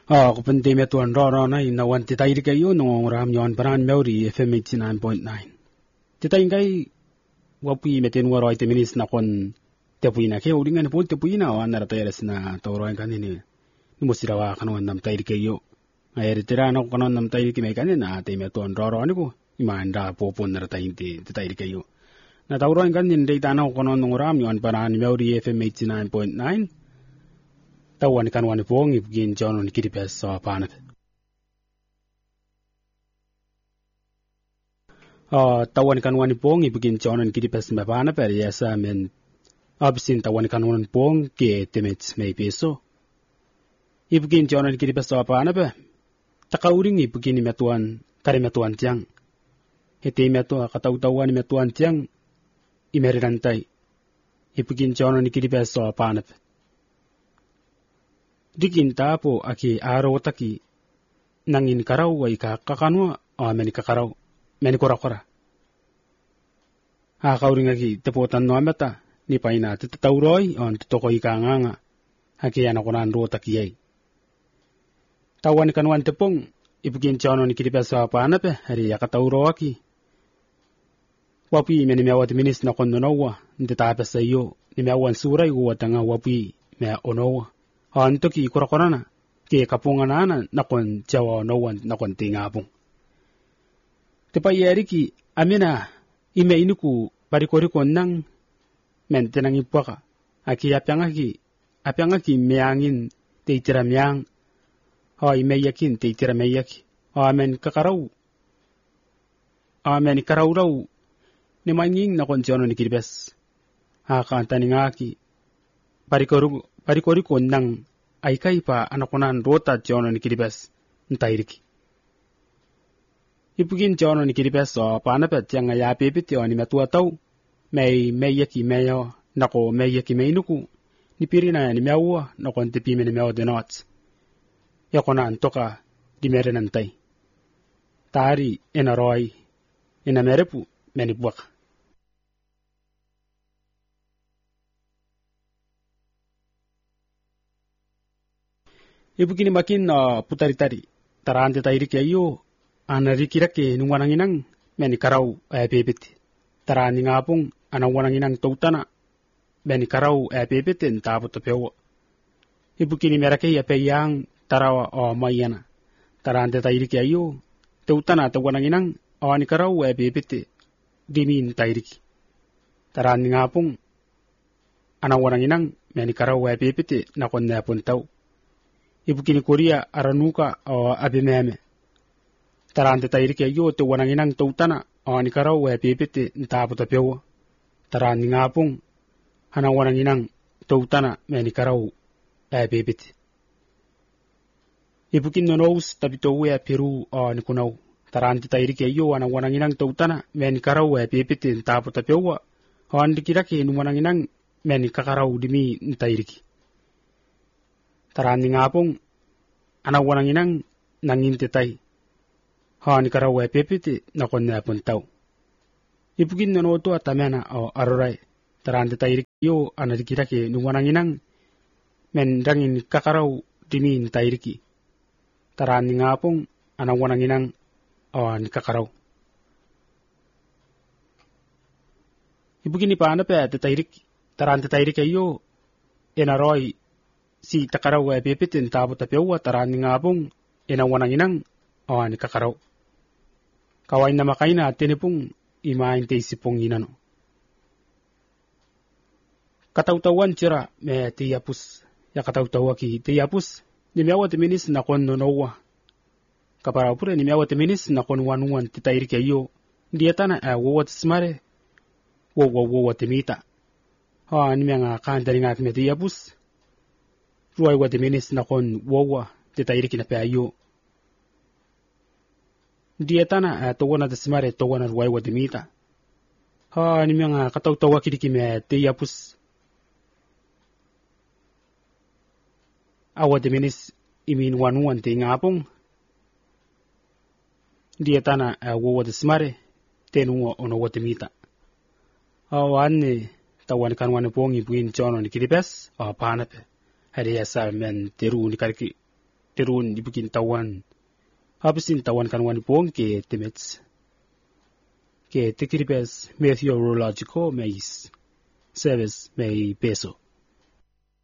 Ko pente me tuan ro na ina wan te tai ke yo no ram yon paran meuri FM 89.9 te tai ngai wapi me ten waro ite minis na kon te puina ke uringa ne pun te puina wan na ta yeres na to ro kan ni musira wa kan wan nam tai ke yo ai ritira na kon nam tai ke me kan na te me tuan ro ni ko imanda po pon na tai te tai ke yo na ta ro kan ni dei ta na kon no ram yon paran meuri FM 89.9 tawan kan wan pong ibgin jonon kidipes so panat tawan kan wan pong ibgin jonon kidipes me pana per yesa men absin tawan kan wan pong ke temets me peso ibgin jonon kidipes so pana pe takauring ibgin metuan kare metuan tiang ete metu katautawan metuan tiang imerirantai ibgin jonon kidipes so pana pe dikin tapo aki aro taki nangin karau ay kakanwa meni kakarau meni kora kauring aki tepotan no amata ni paina tetatauroi on toko ikanganga aki anakonan ro taki ay tawan kanwan tepong ibugin chono ni kiripasa paana pe hari yakatauro aki wapi meni mewat minis na konnowa ndetape sayo ni mewan surai uwatanga wapi me onowa antoki kurakorana ke kapunganana nakon jawa nowan nakon tingapung tepa yeriki amina ime iniku barikoriko nang mentenang ipaka aki apyangaki meangin teitira meang ime yakin teitira meyaki amen kakarau amen karaurau ni manging nakon jono ni kirbes kantaningaki Parikori nang ay kaipa anakonan rota jono ni kiribes ntairiki. Ipugin jono ni kiribes o panapet yang ya pepit yo ni metua tau may yaki mayo nako may yaki maynuku ni pirina ni mewa nako ntipi ni mewa denot. Yakonan toka di merenantay. Tari enaroi enamerepu menibwak. Ibugini makin putari-tari tarante tairi kayo anarikirake nungwananginang meni karau pepit tarani ngapung anangwananginang tautana meni karau pepit entapo tapewo ibugini merake yapeyang tarawa mayana tarante tairi kayo tautana tawwananginang ani karau pepit dimin tairiki tarani ngapung anangwananginang meni karau pepit nakonna puntau ibukini Korea aranuka abimeme tarante tairike yo te wananginang tautana ani karau pepete ntapo tapewa tarani ngapung hana wananginang tautana meni karau pepete ibukin nonous tabitowe Peru ani kunau tarante tairike yo ana wananginang tautana meni karau pepete ntapo tapewa andi kirake nuwananginang meni kakarau dimi ntairiki tarani ngapung anawananginang nangintetai ni karawe pepete nakonna puntau ibugin noto atamena arorai tarante tairi yo anadikirake nuwananginang men rangin kakarau dimin tairiki tarani ngapung anawananginang ni kakarau ibugin ipana pe tairiki tarante tairike yo enaroi si takarau pepetin tabo tapewa tarani ngapung enawananginang ni kakarau kawain na makaina tenepung imain teisipong inano katautawan tira me tiyapus ya katautawa ki tiyapus ni mewa teminis na kon nonowa kaparau pure ni mewa teminis na kon wanuan titairike yo dietana wowat smare wo temita ni menga kandaringa me tiyapus ruai wa diminis na kon wawa titairiki na payo dietana towana desmare towana ruai wa dimita ni mga katautawa kidiki me tiyapus awa diminis imin wanuan te ngapong dietana wawa desmare tenuwa ono wa dimita awan tawan kanwan pong ibuin jono ni kidipes panape hari asa men teru ni kariki terun ibukin tawan habisin tawan kan wani pong ke temets ke tekiribes meteorological mais service may peso